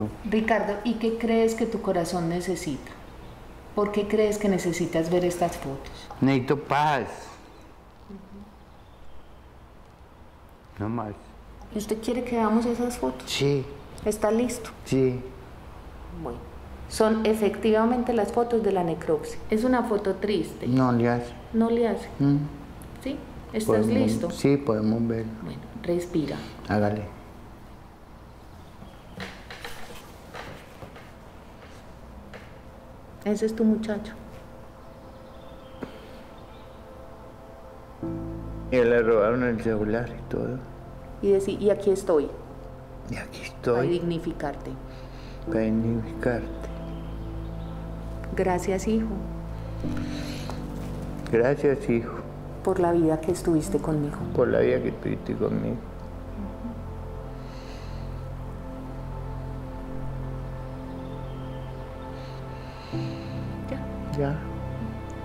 Ricardo, ¿y qué crees que tu corazón necesita? ¿Por qué crees que necesitas ver estas fotos? Necesito paz. No más. ¿Y usted quiere que veamos esas fotos? Sí, ¿Está listo? sí. Bueno, son efectivamente las fotos de la necropsia. Es una foto triste. No le hace. ¿No le hace? ¿Sí? ¿Estás listo? Sí, podemos verlo. Bueno, respira. Hágale. Ese es tu muchacho. Y le robaron el celular y todo. Y decir, y aquí estoy. Y aquí Para estoy. dignificarte. Para dignificarte. Gracias, hijo, Gracias, hijo, por la vida que estuviste conmigo. por la vida que tuviste conmigo. Ya. Ya.